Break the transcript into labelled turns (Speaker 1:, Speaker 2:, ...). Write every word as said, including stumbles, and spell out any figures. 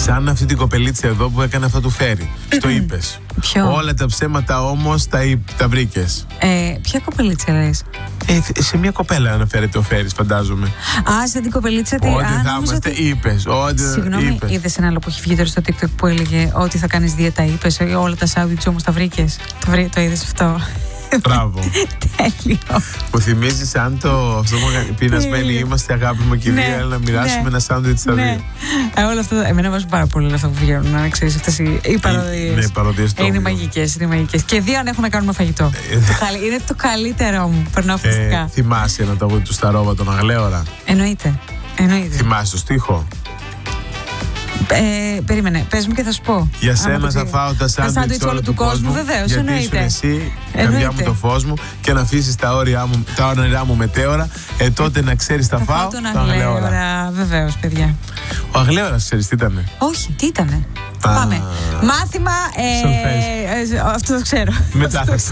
Speaker 1: Σαν αυτή την κοπελίτσα εδώ που έκανε αυτό του φέρι. Στο είπες.
Speaker 2: Ποιο?
Speaker 1: Όλα τα ψέματα όμως τα, τα βρήκες.
Speaker 2: Ε, ποια κοπελίτσα λες?
Speaker 1: Ε, σε μια κοπέλα αναφέρεται ο Φέρης, φαντάζομαι.
Speaker 2: Α, σαν την κοπελίτσα τι.
Speaker 1: Ό,τι θα είμαστε, ότι... είπες.
Speaker 2: Συγγνώμη, είδες ένα άλλο που έχει βγει τώρα στο TikTok που έλεγε ότι θα κάνεις δίαιτα, είπες. Όλα τα σάουιτς όμως τα βρήκες. Το, βρή, το είδες αυτό?
Speaker 1: Μπράβο.
Speaker 2: Τέλειο.
Speaker 1: Μου θυμίζει σαν το αυτό που πεινασμένοι είμαστε, αγάπη μου και
Speaker 2: ναι,
Speaker 1: να μοιράσουμε ναι, ένα σάντουιτς στα
Speaker 2: ναι.
Speaker 1: δύο.
Speaker 2: Ε, όλα αυτά, εμένα βάζουν πάρα πολύ αυτά που βγαίνουν. Να ξέρεις, αυτές οι, οι παροδίες.
Speaker 1: Ναι, οι παροδίες
Speaker 2: ε, είναι μαγικές, είναι μαγικές. Και δύο αν έχουν να κάνουν με φαγητό. το είναι το καλύτερό μου. Περνάω φυσικά.
Speaker 1: Ε, θυμάσαι ένα τραγούδι του Σταρόβα, τον Αγλέωρα?
Speaker 2: Εννοείται. Εννοείται.
Speaker 1: Θυμάσαι το στίχο?
Speaker 2: Ε, περίμενε, πες μου και θα σου πω.
Speaker 1: Για σένα θα φάω τα σάντουιτς όλου του κόσμου.
Speaker 2: Βεβαίως,
Speaker 1: γιατί
Speaker 2: εννοείται.
Speaker 1: ήσουν εσύ, η καρδιά μου, το φως μου, και να αφήσεις τα όρια μου, τα όνειρά μου μετέωρα. Ε, τότε να ξέρεις θα, θα φάω
Speaker 2: τον Αγλέωρα. Βεβαίως, παιδιά.
Speaker 1: Ο Αγλέωρας, ξέρεις τι ήτανε?
Speaker 2: Όχι, τι ήτανε? Πάμε. Μάθημα. Ε, ε, αυτό το ξέρω.
Speaker 1: Μετά θα